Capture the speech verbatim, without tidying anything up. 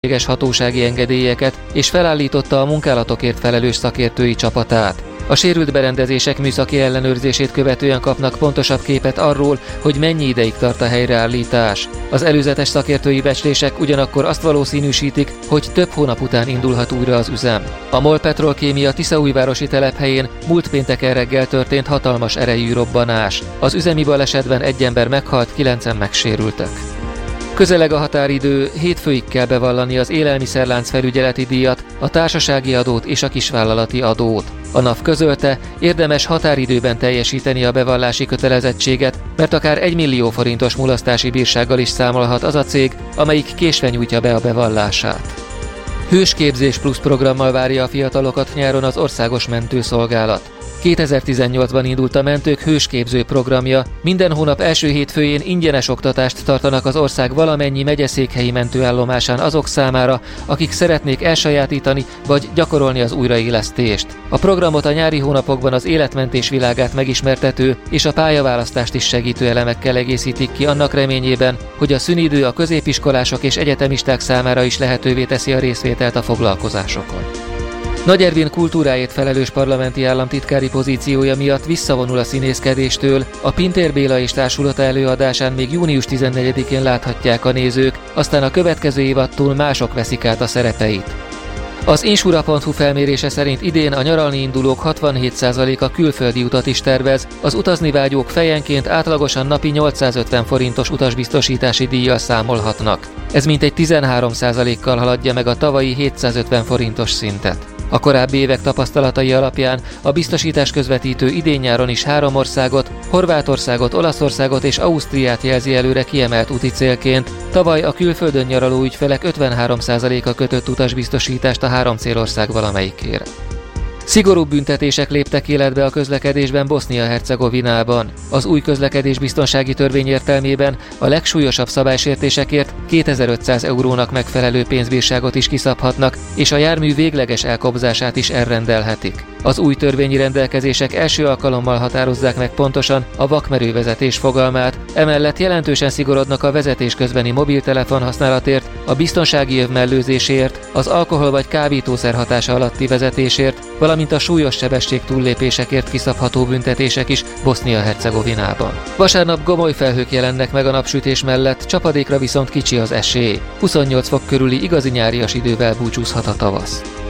hatósági engedélyeket, és felállította a munkálatokért felelős szakértői csapatát. A sérült berendezések műszaki ellenőrzését követően kapnak pontosabb képet arról, hogy mennyi ideig tart a helyreállítás. Az előzetes szakértői becslések ugyanakkor azt valószínűsítik, hogy több hónap után indulhat újra az üzem. A MOL Petrolkémia tiszaújvárosi telephelyén múlt pénteken reggel történt hatalmas erejű robbanás. Az üzemi balesetben egy ember meghalt, kilencen megsérültek. Közeleg a határidő, hétfőig kell bevallani az élelmiszerlánc felügyeleti díjat, a társasági adót és a kisvállalati adót. A NAV közölte, érdemes határidőben teljesíteni a bevallási kötelezettséget, mert akár egy millió forintos mulasztási bírsággal is számolhat az a cég, amelyik késve nyújtja be a bevallását. Hősképzés plusz programmal várja a fiatalokat nyáron az Országos Mentőszolgálat. kétezer-tizennyolcban indult a mentők hősképző programja, minden hónap első hétfőjén ingyenes oktatást tartanak az ország valamennyi megyeszékhelyi mentőállomásán azok számára, akik szeretnék elsajátítani vagy gyakorolni az újraélesztést. A programot a nyári hónapokban az életmentés világát megismertető és a pályaválasztást is segítő elemekkel egészítik ki annak reményében, hogy a szünidő a középiskolások és egyetemisták számára is lehetővé teszi a részvételt a foglalkozásokon. Nagy Ervin kultúráért felelős parlamenti államtitkári pozíciója miatt visszavonul a színészkedéstől, a Pintér Béla és társulata előadásán még június tizennegyedikén láthatják a nézők, aztán a következő évadtól mások veszik át a szerepeit. Az insura pont hu felmérése szerint idén a nyaralni indulók hatvanhét százaléka külföldi utat is tervez, az utazni vágyók fejenként átlagosan napi nyolcszázötven forintos utasbiztosítási díjjal számolhatnak. Ez mintegy tizenhárom százalékkal haladja meg a tavalyi hétszázötven forintos szintet. A korábbi évek tapasztalatai alapján a biztosítás közvetítő idén-nyáron is három országot, Horvátországot, Olaszországot és Ausztriát jelzi előre kiemelt úti célként. Tavaly a külföldön nyaraló ügyfelek ötvenhárom százaléka kötött utasbiztosítást a három célország valamelyikére. Szigorúbb büntetések léptek életbe a közlekedésben Bosznia-Hercegovinában. Az új közlekedésbiztonsági törvény értelmében a legsúlyosabb szabálysértésekért kétezer-ötszáz eurónak megfelelő pénzbírságot is kiszabhatnak, és a jármű végleges elkobzását is elrendelhetik. Az új törvényi rendelkezések első alkalommal határozzák meg pontosan a vakmerő vezetés fogalmát, emellett jelentősen szigorodnak a vezetés közbeni mobiltelefon használatért, a biztonsági öv mellőzésért, az alkohol vagy kábítószer hatása alatti vezetésért, valamint a súlyos sebesség túllépésekért kiszabható büntetések is Bosznia-Hercegovinában. Vasárnap gomoly felhők jelennek meg a napsütés mellett, csapadékra viszont kicsi az esély. huszonnyolc fok körüli igazi nyárias idővel búcsúzhat a tavasz.